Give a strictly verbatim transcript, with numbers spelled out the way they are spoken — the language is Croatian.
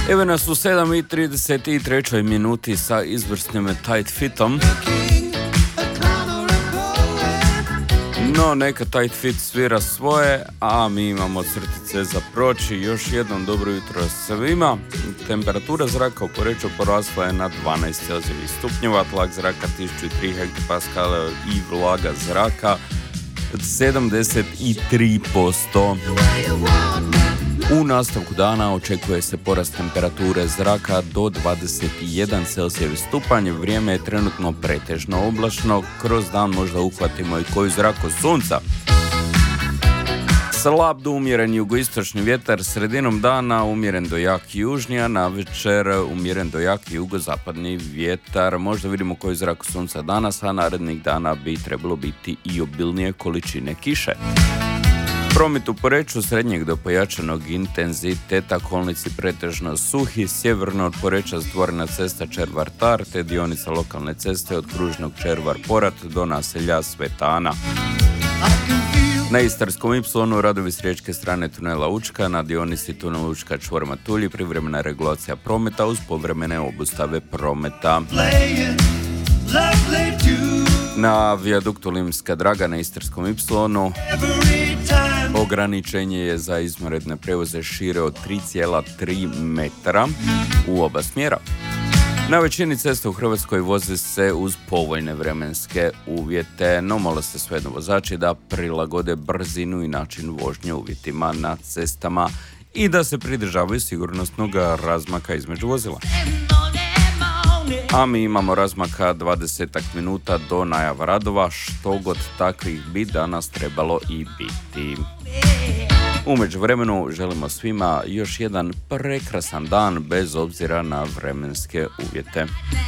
Evo nas u sedam i trideset tri minuti sa izvrsnim Tight Fitom. No, neka Tight Fit svira svoje, a mi imamo crtice za proći. Još jednom dobro jutro svima. Temperatura zraka u Poreču porasla je na dvanaest celzijevih stupnjeva, tlak zraka tisuću tri hektopaskala i vlaga zraka sedamdeset tri posto. U nastavku dana očekuje se porast temperature zraka do dvadeset jedan celzijevi stupanj. Vrijeme je trenutno pretežno oblačno, kroz dan možda uhvatimo i koju zraku sunca. Slab do umjeren jugoistočni vjetar, sredinom dana umjeren do jak južni, a navečer umjeren do jak jugozapadni vjetar. Možda vidimo koju zraku sunca danas, a narednih dana bi trebalo biti i obilnije količine kiše. Promet u Poreču srednjeg do pojačanog intenziteta, kolnici pretežno suhi, sjeverno od Poreča stvorena cesta Červar-Tar, te dionica lokalne ceste od kružnog Červar-Porat do naselja Svetana. Na Istarskom Ipsilonu radovi s riječke strane tunela Učka, na dionici tunela Učka čvor Matulji, privremena regulacija prometa uz povremene obustave prometa. Na vijaduktu Limska Draga na Istarskom Ipsilonu ograničenje je za izvanredne prevoze šire od tri zarez tri metra u oba smjera. Na većini cesta u Hrvatskoj vozi se uz povoljne vremenske uvjete, no molim se svejedno vozači da prilagode brzinu i način vožnje uvjetima na cestama i da se pridržavaju sigurnosnog razmaka između vozila. A mi imamo razmaka dvadeset minuta do najava radova, što god takvih bi danas trebalo i biti. U međuvremenu želimo svima još jedan prekrasan dan bez obzira na vremenske uvjete.